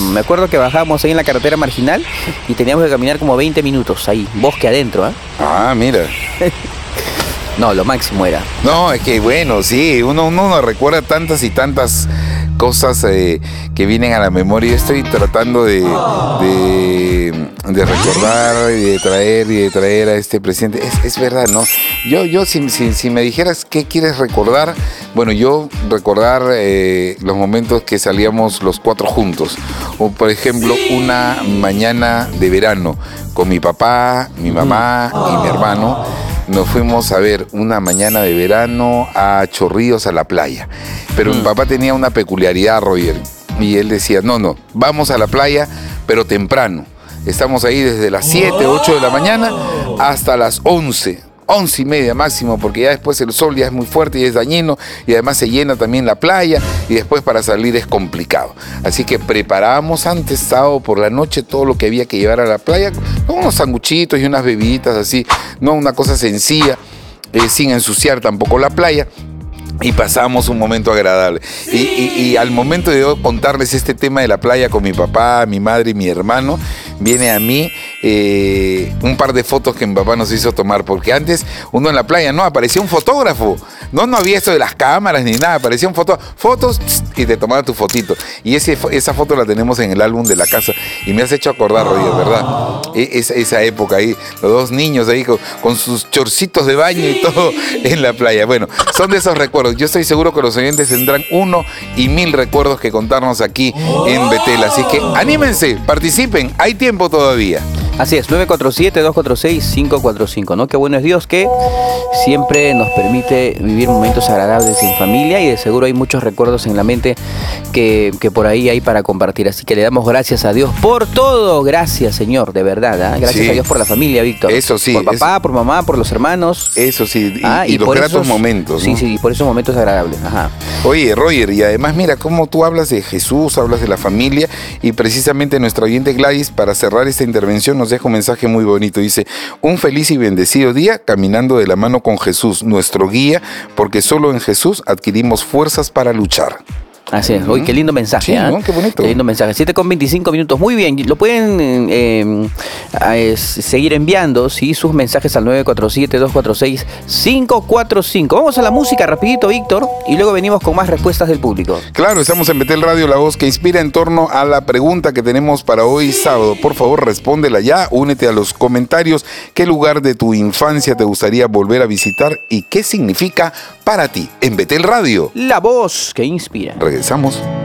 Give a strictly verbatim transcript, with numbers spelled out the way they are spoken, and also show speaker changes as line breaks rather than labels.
Me acuerdo que bajábamos ahí en la carretera marginal y teníamos que caminar como veinte minutos ahí, bosque adentro, ¿eh?
Ah, mira.
No, lo máximo era.
No, es que bueno, sí, uno, uno no recuerda tantas y tantas cosas eh, que vienen a la memoria. Yo estoy tratando de, de, de recordar y de traer y de traer a este presidente. Es, es verdad, ¿no? Yo, yo si, si, si me dijeras qué quieres recordar, bueno, yo recordar eh, los momentos que salíamos los cuatro juntos. O por ejemplo, una mañana de verano con mi papá, mi mamá y mi hermano. Nos fuimos a ver una mañana de verano a Chorrillos, a la playa. Pero mm. mi papá tenía una peculiaridad, Roger. Y él decía, no, no, vamos a la playa, pero temprano. Estamos ahí desde las siete, ocho de la mañana hasta las once. once y media máximo, porque ya después el sol ya es muy fuerte y es dañino, y además se llena también la playa, y después para salir es complicado. Así que preparábamos antes, sábado por la noche, todo lo que había que llevar a la playa, con unos sanguchitos y unas bebiditas así, no una cosa sencilla, eh, sin ensuciar tampoco la playa. Y pasamos un momento agradable. Y, y, y al momento de yo contarles este tema de la playa con mi papá, mi madre y mi hermano, viene a mí eh, un par de fotos que mi papá nos hizo tomar. Porque antes uno en la playa, no, aparecía un fotógrafo. No, no había esto de las cámaras ni nada. Aparecía un foto, fotos y te tomaba tu fotito. Y ese, esa foto la tenemos en el álbum de la casa. Y me has hecho acordar, Roger, ¿verdad? Esa, esa época ahí, los dos niños ahí con, con sus chorcitos de baño y todo en la playa. Bueno, son de esos recuerdos. Yo estoy seguro que los oyentes tendrán uno y mil recuerdos que contarnos aquí en Betel. Así que anímense, participen, hay tiempo todavía.
Así es, nueve cuatro siete, dos cuatro seis, cinco cuatro cinco, ¿no? Qué bueno es Dios que siempre nos permite vivir momentos agradables en familia, y de seguro hay muchos recuerdos en la mente que, que por ahí hay para compartir. Así que le damos gracias a Dios por todo. Gracias, Señor, de verdad. ¿eh? Gracias
sí.
a Dios por la familia, Víctor.
Eso sí.
Por papá,
eso,
por mamá, por los hermanos.
Eso sí, y,
ah,
y, y los gratos
esos,
momentos.
Sí,
¿no?
sí, por esos momentos agradables. Ajá.
Oye, Roger, y además mira cómo tú hablas de Jesús, hablas de la familia, y precisamente nuestra oyente Gladys, para cerrar esta intervención, nos deja un mensaje muy bonito. Dice, un feliz y bendecido día caminando de la mano con Jesús, nuestro guía, porque solo en Jesús adquirimos fuerzas para luchar.
Así es. Uy, qué lindo mensaje.
Sí,
¿eh?
¿no? Qué bonito.
Qué lindo mensaje. siete con veinticinco minutos. Muy bien. Lo pueden eh, eh, seguir enviando, ¿sí? Sus mensajes al nueve cuatro siete, dos cuatro seis, cinco cuatro cinco. Vamos a la música rapidito, Víctor, y luego venimos con más respuestas del público.
Claro, estamos en Betel Radio, la voz que inspira, en torno a la pregunta que tenemos para hoy sábado. Por favor, respóndela ya. Únete a los comentarios. ¿Qué lugar de tu infancia te gustaría volver a visitar y qué significa para ti en Betel Radio?
La voz que inspira.
Regresamos.